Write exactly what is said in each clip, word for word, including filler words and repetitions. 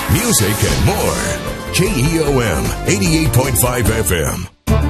music, and more. K E O M eighty-eight point five F M.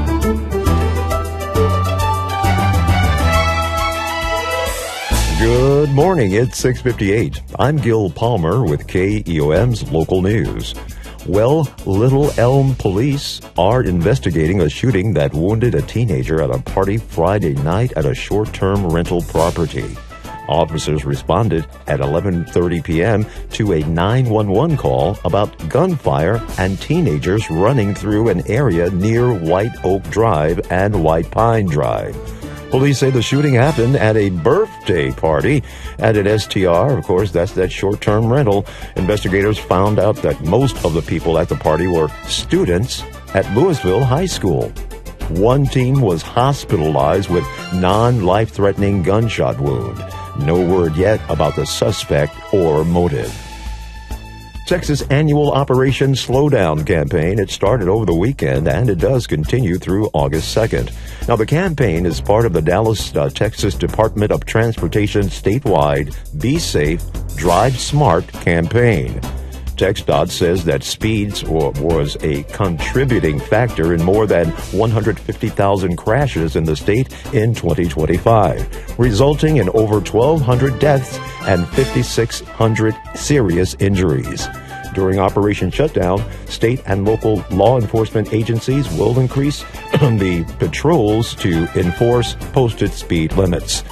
Good morning. It's six fifty-eight. I'm Gil Palmer with K E O M's local news. Well, Little Elm police are investigating a shooting that wounded a teenager at a party Friday night at a short-term rental property. Officers responded at eleven thirty p.m. to a nine one one call about gunfire and teenagers running through an area near White Oak Drive and White Pine Drive. Police say the shooting happened at a birthday party at an S T R. Of course, that's that short-term rental. Investigators found out that most of the people at the party were students at Louisville High School. One teen was hospitalized with non-life-threatening gunshot wound. No word yet about the suspect or motive. Texas' annual Operation Slowdown campaign, it started over the weekend, and it does continue through August second. Now, the campaign is part of the Dallas, uh, Texas Department of Transportation statewide Be Safe, Drive Smart campaign. TxDOT says that speeds was a contributing factor in more than one hundred fifty thousand crashes in the state in twenty twenty-five, resulting in over twelve hundred deaths and five thousand six hundred serious injuries. During Operation Shutdown, state and local law enforcement agencies will increase the patrols to enforce posted speed limits.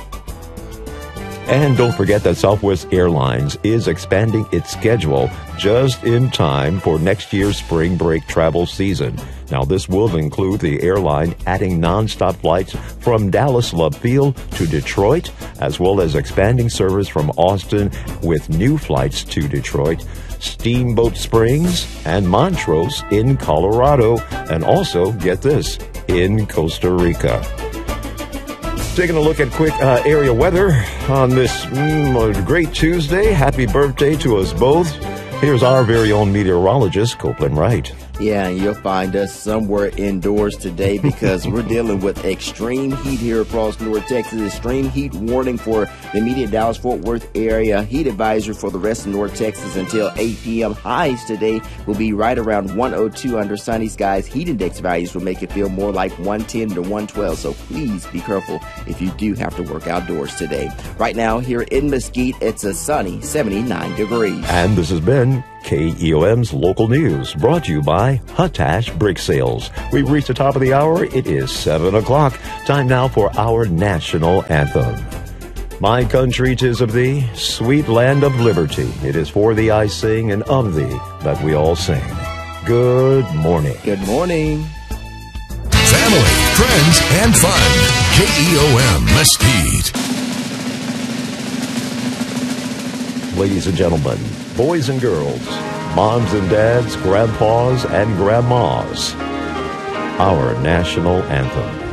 And don't forget that Southwest Airlines is expanding its schedule just in time for next year's spring break travel season. Now, this will include the airline adding nonstop flights from Dallas Love Field to Detroit, as well as expanding service from Austin with new flights to Detroit, Steamboat Springs, and Montrose in Colorado, and also, get this, in Costa Rica. Taking a look at quick uh, area weather on this mm, great Tuesday. Happy birthday to us both. Here's our very own meteorologist, Copeland Wright. Yeah, and you'll find us somewhere indoors today because we're dealing with extreme heat here across North Texas. Extreme heat warning for the immediate Dallas-Fort Worth area. Heat advisory for the rest of North Texas until eight p.m. Highs today will be right around one oh two under sunny skies. Heat index values will make it feel more like one ten to one twelve, so please be careful if you do have to work outdoors today. Right now, here in Mesquite, it's a sunny seventy-nine degrees. And this has been K E O M's Local News, brought to you by Hutash Brick Sales. We've reached the top of the hour. It is seven o'clock. Time now for our national anthem. My country, 'tis of thee, sweet land of liberty. It is for thee I sing, and of thee that we all sing. Good morning. Good morning. Family, friends, and fun. K E O M Mesquite. Ladies and gentlemen, boys and girls, moms and dads, grandpas and grandmas, our national anthem.